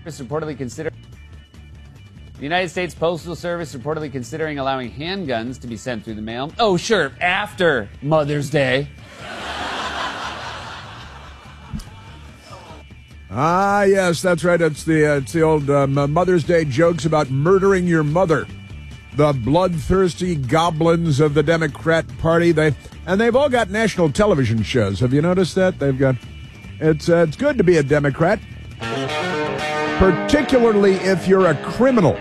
reportedly consider the United States Postal Service reportedly considering allowing handguns to be sent through the mail. Oh, sure, after Mother's Day. Ah, yes, that's right. It's the old Mother's Day jokes about murdering your mother. The bloodthirsty goblins of the Democrat Party. They've all got national television shows. Have you noticed that? They've got. It's good to be a Democrat, particularly if you're a criminal.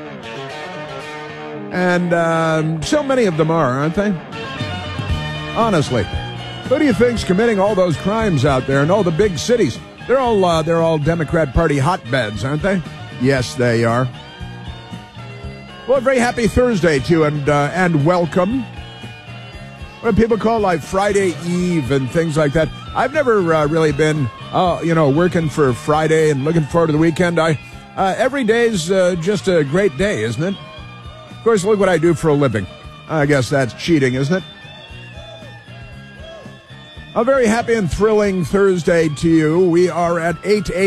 And so many of them are, aren't they? Honestly, who do you think's committing all those crimes out there in all the big cities? They're all Democrat Party hotbeds, aren't they? Yes, they are. Well, a very happy Thursday to you, and welcome. What do people call like Friday Eve and things like that? I've never really been, working for Friday and looking forward to the weekend. Every day's just a great day, isn't it? Of course, look what I do for a living. I guess that's cheating, isn't it? A very happy and thrilling Thursday to you. We are at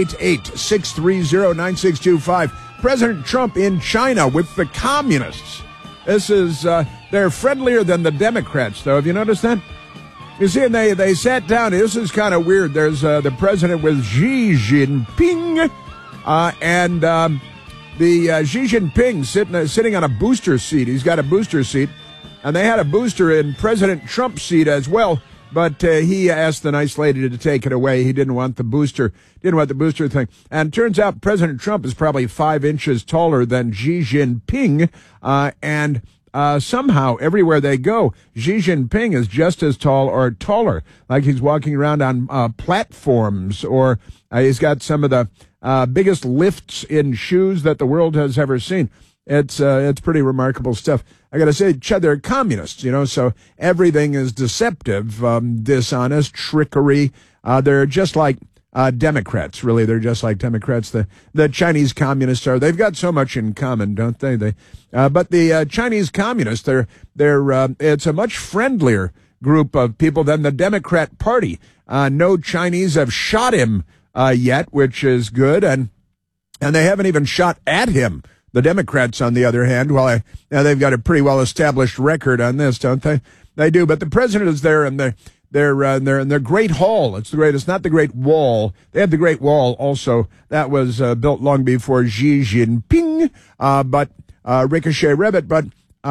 888-630-9625. President Trump in China with the communists. This is, they're friendlier than the Democrats, though. Have you noticed that? You see, and they sat down. This is kind of weird. There's the president with Xi Jinping, and the Xi Jinping sitting on a booster seat. He's got a booster seat, and they had a booster in President Trump's seat as well. But he asked the nice lady to take it away. He didn't want the booster thing. And it turns out President Trump is probably 5 inches taller than Xi Jinping. And somehow, everywhere they go, Xi Jinping is just as tall or taller. Like he's walking around on platforms, or he's got some of the biggest lifts in shoes that the world has ever seen. It's pretty remarkable stuff. I got to say, they're communists, so everything is deceptive, dishonest, trickery. They're just like Democrats, really. They're just like Democrats. The Chinese communists are. They've got so much in common, don't they? But the Chinese communists, it's a much friendlier group of people than the Democrat Party. No Chinese have shot him yet, which is good, and they haven't even shot at him. The Democrats, on the other hand, they've got a pretty well-established record on this, don't they? They do, but the president is there, and they're in their Great Hall. It's not the Great Wall. They have the Great Wall also. That was built long before Xi Jinping, but Ricochet Rabbit, but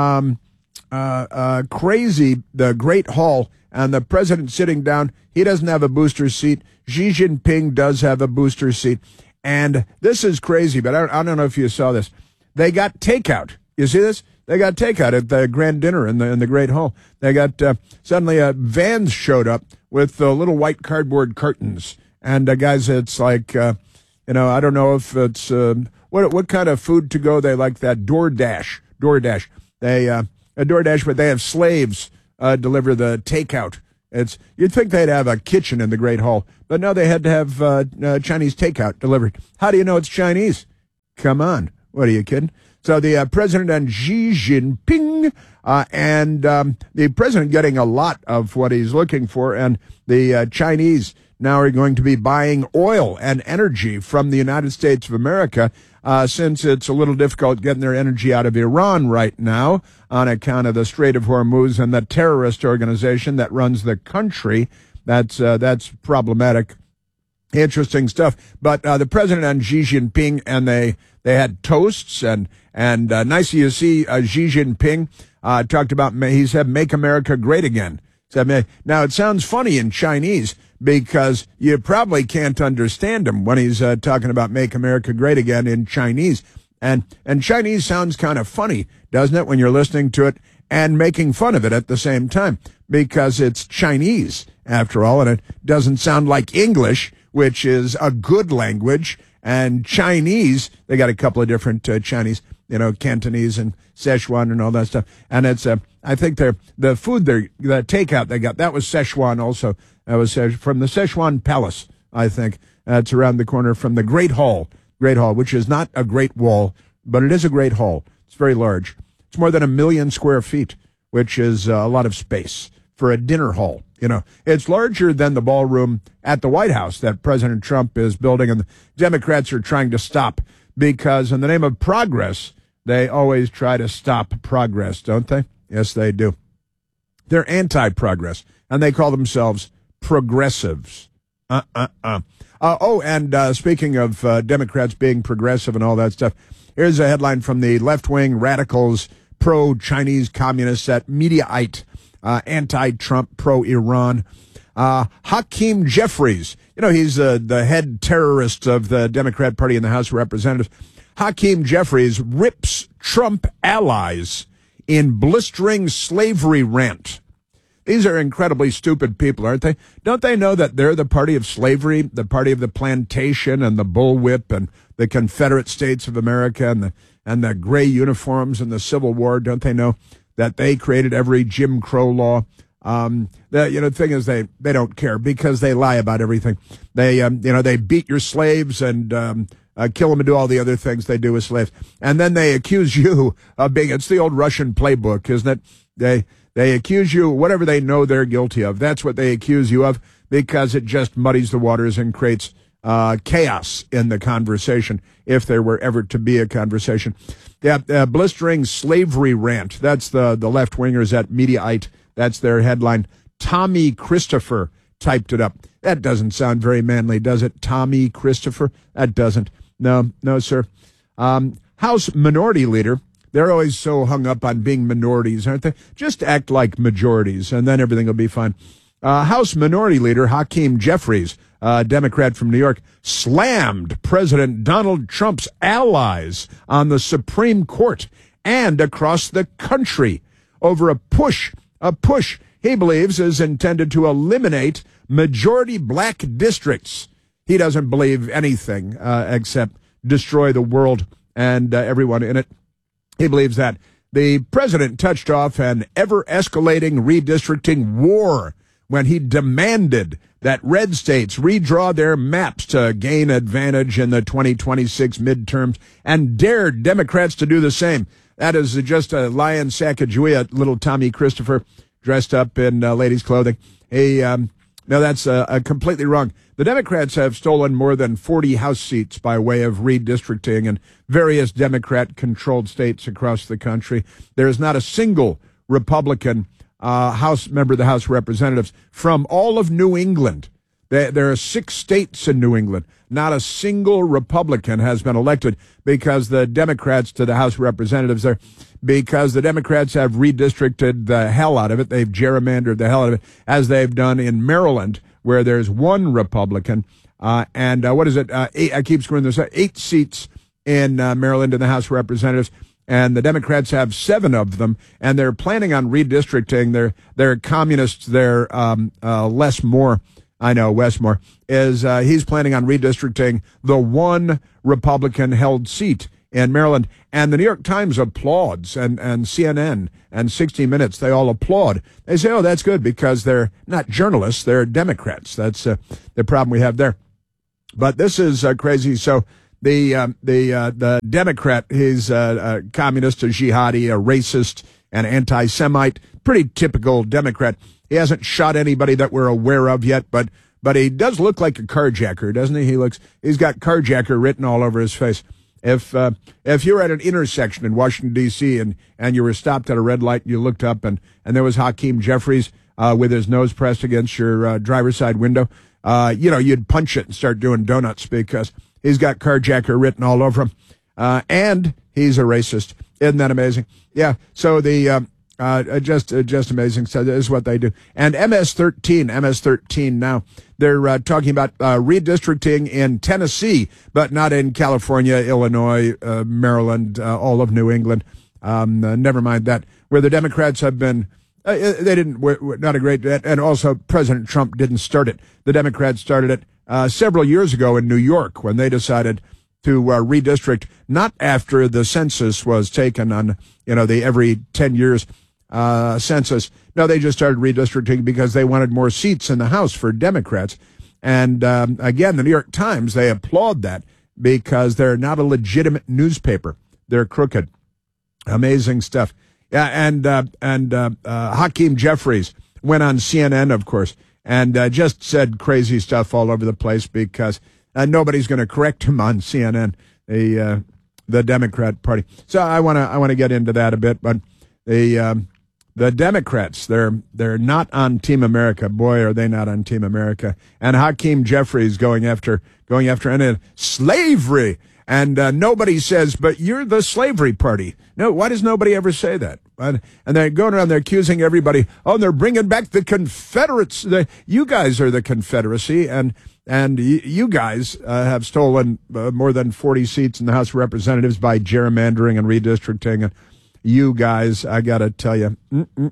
crazy, the Great Hall, and the president sitting down. He doesn't have a booster seat. Xi Jinping does have a booster seat, and this is crazy, but I don't know if you saw this. They got takeout. You see this? They got takeout at the grand dinner in the Great Hall. They got suddenly vans showed up with little white cardboard curtains. And guys, it's like I don't know if it's what kind of food to go they like that DoorDash. They DoorDash, but they have slaves deliver the takeout. You'd think they'd have a kitchen in the Great Hall, but no, they had to have Chinese takeout delivered. How do you know it's Chinese? Come on. What are you kidding? So the president and Xi Jinping, and the president getting a lot of what he's looking for, and the Chinese now are going to be buying oil and energy from the United States of America, since it's a little difficult getting their energy out of Iran right now on account of the Strait of Hormuz and the terrorist organization that runs the country. That's problematic. Interesting stuff. But the president and Xi Jinping, and they had toasts, and nice you see Xi Jinping talked about, he said, "Make America Great Again." Now, it sounds funny in Chinese because you probably can't understand him when he's talking about "Make America Great Again" in Chinese. And Chinese sounds kind of funny, doesn't it, when you're listening to it and making fun of it at the same time, because it's Chinese, after all, and it doesn't sound like English, which is a good language. And Chinese, they got a couple of different Chinese, Cantonese and Szechuan and all that stuff. And it's, I think the food the takeout they got, that was Szechuan also. That was from the Szechuan Palace, I think. It's around the corner from the Great Hall, which is not a great wall, but it is a great hall. It's very large. It's more than 1 million square feet, which is a lot of space for a dinner hall. It's larger than the ballroom at the White House that President Trump is building, and the Democrats are trying to stop because in the name of progress, they always try to stop progress, don't they? Yes, they do. They're anti-progress, and they call themselves progressives. Speaking of Democrats being progressive and all that stuff, here's a headline from the left-wing radicals, pro-Chinese communists at Mediaite, anti-Trump, pro-Iran. Hakeem Jeffries, he's the head terrorist of the Democrat Party in the House of Representatives. Hakeem Jeffries rips Trump allies in blistering slavery rant. These are incredibly stupid people, aren't they? Don't they know that they're the party of slavery, the party of the plantation and the bullwhip and the Confederate States of America and the gray uniforms and the Civil War? Don't they know that they created every Jim Crow law? The thing is they don't care because they lie about everything. They beat your slaves and kill them and do all the other things they do with slaves. And then they accuse you of being, it's the old Russian playbook, isn't it? They accuse you, whatever they know they're guilty of. That's what they accuse you of because it just muddies the waters and creates chaos in the conversation, if there were ever to be a conversation. Blistering slavery rant. That's the left-wingers at Mediaite. That's their headline. Tommy Christopher typed it up. That doesn't sound very manly, does it? Tommy Christopher? That doesn't. No, sir. House Minority Leader. They're always so hung up on being minorities, aren't they? Just act like majorities, and then everything will be fine. House Minority Leader Hakeem Jeffries, Democrat from New York, slammed President Donald Trump's allies on the Supreme Court and across the country over a push he believes is intended to eliminate majority black districts. He doesn't believe anything except destroy the world and everyone in it. He believes that the president touched off an ever-escalating redistricting war when he demanded that red states redraw their maps to gain advantage in the 2026 midterms and dared Democrats to do the same. That is just a lion Sacagawea, little Tommy Christopher dressed up in ladies' clothing. No, that's completely wrong. The Democrats have stolen more than 40 House seats by way of redistricting in various Democrat-controlled states across the country. There is not a single Republican House member of the House of Representatives from all of New England. There are 6 states in New England. Not a single Republican has been elected because the Democrats to the House of Representatives there, because the Democrats have redistricted the hell out of it. They've gerrymandered the hell out of it, as they've done in Maryland, where there's 1 Republican. What is it? I keep screwing this up. 8 seats in Maryland in the House of Representatives. And the Democrats have 7 of them, and they're planning on redistricting. They're communists. They're Les Moore. I know Wes Moore is. He's planning on redistricting the 1 Republican-held seat in Maryland. And the New York Times applauds, and CNN and 60 Minutes, they all applaud. They say, oh, that's good, because they're not journalists, they're Democrats. That's the problem we have there. But this is crazy. So the Democrat, he's a communist, a jihadi, a racist, an anti-Semite, pretty typical Democrat. He hasn't shot anybody that we're aware of yet, but he does look like a carjacker, doesn't he? He's got carjacker written all over his face. If you're at an intersection in Washington, D.C., and you were stopped at a red light and you looked up and there was Hakeem Jeffries with his nose pressed against your driver's side window, you'd punch it and start doing donuts because he's got carjacker written all over him. And he's a racist. Isn't that amazing? Yeah. So just amazing. So this is what they do. And MS-13 now, they're talking about redistricting in Tennessee, but not in California, Illinois, Maryland, all of New England. Never mind that, where the Democrats have been, not a great, and also President Trump didn't start it. The Democrats started it several years ago in New York when they decided to redistrict, not after the census was taken on, the every 10 years census. No, they just started redistricting because they wanted more seats in the House for Democrats. And again, the New York Times, they applaud that because they're not a legitimate newspaper. They're crooked. Amazing stuff. Yeah, and Hakeem Jeffries, went on CNN, of course, and just said crazy stuff all over the place because nobody's going to correct him on CNN, the Democrat Party. So I want to get into that a bit, but the Democrats, they're not on Team America. Boy, are they not on Team America. And Hakeem Jeffries going after slavery. And nobody says, but you're the slavery party. No, why does nobody ever say that? And they're going around, they're accusing everybody, they're bringing back the Confederates. You guys are the Confederacy, and you guys have stolen more than 40 seats in the House of Representatives by gerrymandering and redistricting. And you guys, I got to tell you.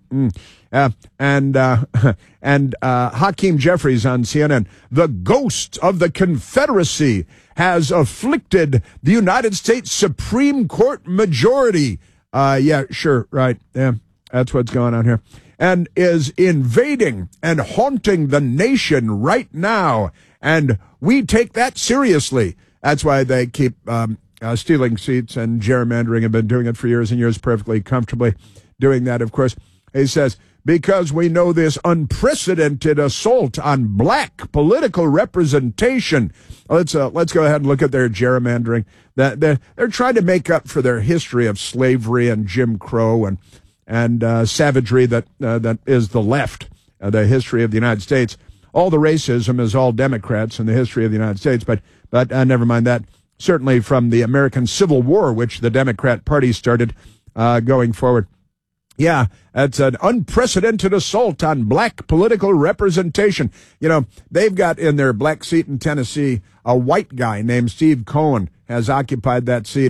Hakeem Jeffries on CNN, the ghost of the Confederacy has afflicted the United States Supreme Court majority. Yeah, sure, right. Yeah, that's what's going on here. And is invading and haunting the nation right now. And we take that seriously. That's why they keep stealing seats and gerrymandering, have been doing it for years and years, perfectly comfortably doing that, of course. He says, because we know this unprecedented assault on black political representation. Let's go ahead and look at their gerrymandering. They're trying to make up for their history of slavery and Jim Crow and savagery that is the left, the history of the United States. All the racism is all Democrats in the history of the United States, but never mind that. Certainly from the American Civil War, which the Democrat Party started going forward. Yeah, that's an unprecedented assault on black political representation. You know, they've got in their black seat in Tennessee, a white guy named Steve Cohen has occupied that seat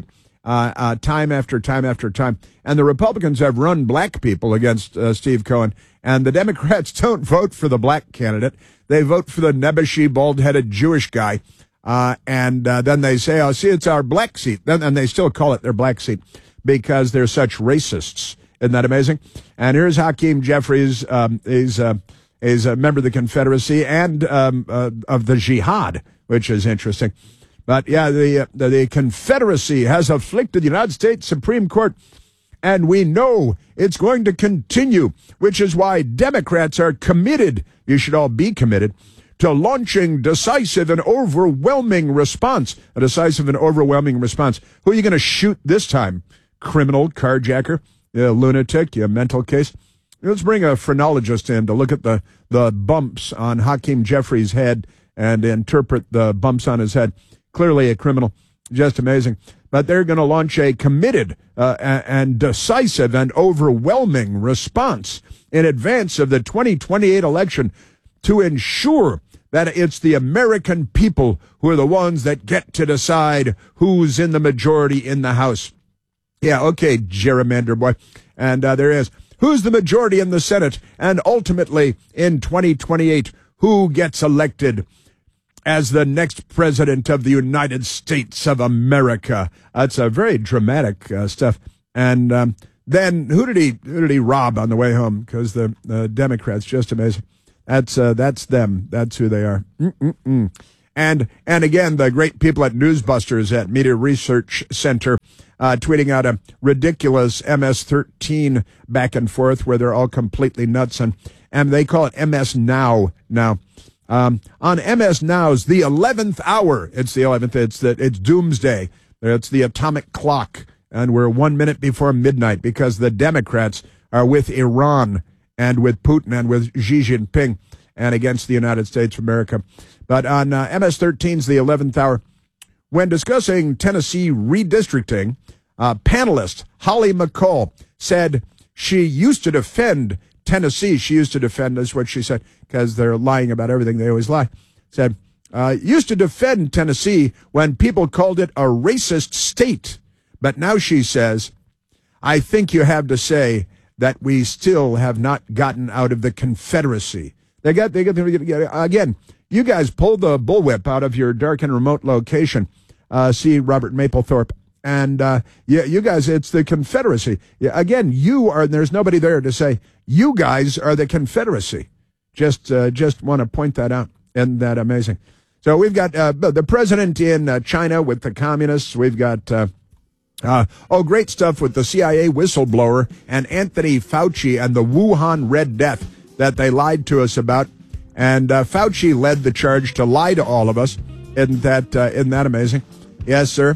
time after time after time. And the Republicans have run black people against Steve Cohen. And the Democrats don't vote for the black candidate. They vote for the nebbishy, bald-headed Jewish guy. And then they say, oh, see, it's our black seat. And they still call it their black seat because they're such racists. Isn't that amazing? And here's Hakeem Jeffries. He's a member of the Confederacy and of the Jihad, which is interesting. But yeah, the Confederacy has afflicted the United States Supreme Court, and we know it's going to continue, which is why Democrats are committed. You should all be committed to launching decisive and overwhelming response. A decisive and overwhelming response. Who are you going to shoot this time? Criminal, carjacker, lunatic, you mental case. Let's bring a phrenologist in to look at the bumps on Hakeem Jeffries' head and interpret the bumps on his head. Clearly a criminal. Just amazing. But they're going to launch a committed and decisive and overwhelming response in advance of the 2028 election to ensure that it's the American people who are the ones that get to decide who's in the majority in the House. Yeah, okay, gerrymander boy. And there is. Who's the majority in the Senate? And ultimately, in 2028, who gets elected as the next president of the United States of America? That's a very dramatic stuff. And then who did he rob on the way home? Because the Democrats, just amazing. That's them. That's who they are. And again, the great people at Newsbusters at Media Research Center tweeting out a ridiculous MS-13 back and forth where they're all completely nuts. And they call it MS Now now. On MS Now's the 11th hour, it's the 11th, it's doomsday. It's the atomic clock. And we're 1 minute before midnight because the Democrats are with Iran and with Putin and with Xi Jinping and against the United States of America. But on MS-13's the 11th hour, when discussing Tennessee redistricting, panelist Holly McCall said she used to defend Tennessee. She used to defend, is what she said, because they're lying about everything. They always lie. Said, used to defend Tennessee when people called it a racist state. But now she says, I think you have to say that we still have not gotten out of the Confederacy. They got again, you guys pulled the bullwhip out of your dark and remote location. See Robert Mapplethorpe. And you guys, it's the Confederacy. Yeah, again, you are, there's nobody there to say, you guys are the Confederacy. Just want to point that out. Isn't that amazing? So we've got the president in China with the communists. We've got, great stuff with the CIA whistleblower and Anthony Fauci and the Wuhan Red Death. that they lied to us about. And Fauci led the charge to lie to all of us. Isn't that amazing? Yes, sir.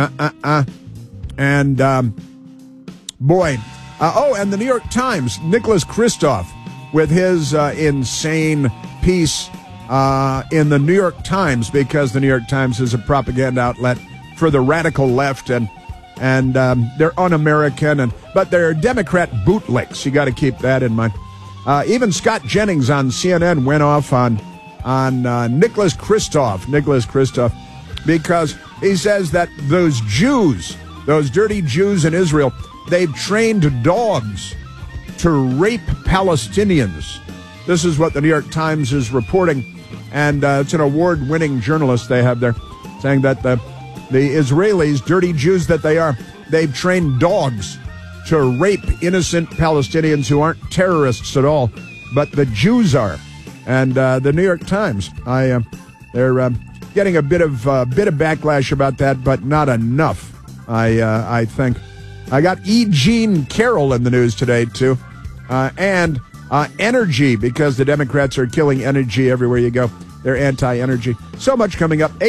And boy. And the New York Times, Nicholas Kristof, with his insane piece in the New York Times, because the New York Times is a propaganda outlet for the radical left, and they're un-American, but they're Democrat bootlicks. You got to keep that in mind. Even Scott Jennings on CNN went off on Nicholas Kristof, because he says that those Jews, those dirty Jews in Israel, they've trained dogs to rape Palestinians. This is what the New York Times is reporting, and it's an award-winning journalist they have there, saying that the Israelis, dirty Jews that they are, they've trained dogs to rape innocent Palestinians who aren't terrorists at all, but the Jews are. And the New York Times, they're getting a bit of backlash about that, but not enough, I think. I got E. Jean Carroll in the news today, too. And energy, because the Democrats are killing energy everywhere you go. They're anti-energy. So much coming up.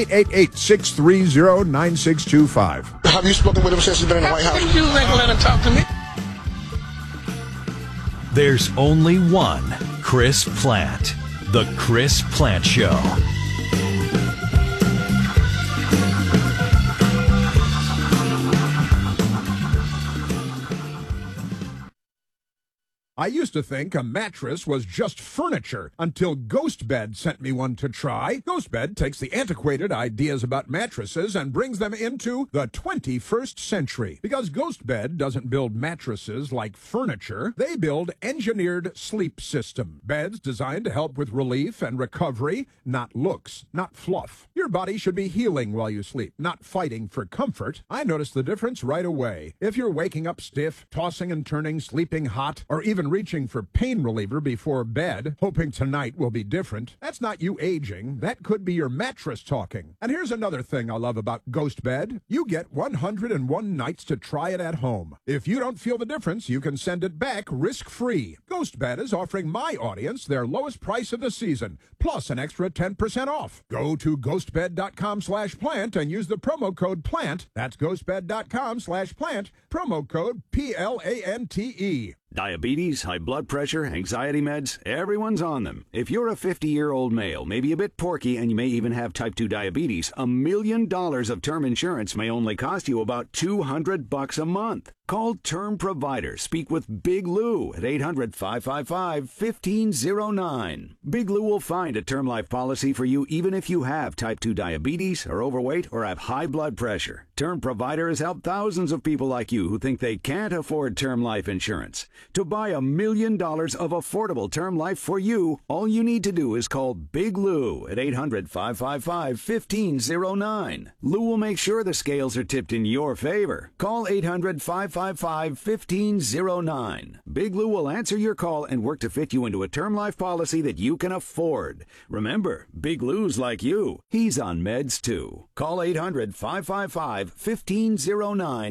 888-630-9625. Have you spoken with him since he's been in the White House? You ain't gonna let him talk to me. There's only one Chris Plante. The Chris Plante Show. I used to think a mattress was just furniture until GhostBed sent me one to try. GhostBed takes the antiquated ideas about mattresses and brings them into the 21st century. Because GhostBed doesn't build mattresses like furniture, they build engineered sleep system. Beds designed to help with relief and recovery, not looks, not fluff. Your body should be healing while you sleep, not fighting for comfort. I noticed the difference right away. If you're waking up stiff, tossing and turning, sleeping hot, or even reaching for pain reliever before bed, hoping tonight will be different, that's not you aging. That could be your mattress talking. And here's another thing I love about GhostBed. You get 101 nights to try it at home. If you don't feel the difference, you can send it back risk-free. GhostBed is offering my audience their lowest price of the season, plus an extra 10% off. Go to ghostbed.com/plant and use the promo code PLANT. That's ghostbed.com/plant, promo code PLANTE. Diabetes, high blood pressure, anxiety meds, everyone's on them. If you're a 50-year-old male, maybe a bit porky, and you may even have type 2 diabetes, $1 million of term insurance may only cost you about $200 a month. Call Term Provider. Speak with Big Lou at 800-555-1509. Big Lou will find a term life policy for you even if you have type 2 diabetes, are overweight, or have high blood pressure. Term Provider has helped thousands of people like you who think they can't afford term life insurance. To buy $1 million of affordable term life for you, all you need to do is call Big Lou at 800-555-1509. Lou will make sure the scales are tipped in your favor. Call 800-555-1509. Big Lou will answer your call and work to fit you into a term life policy that you can afford. Remember, Big Lou's like you. He's on meds too. Call 800-555-1509.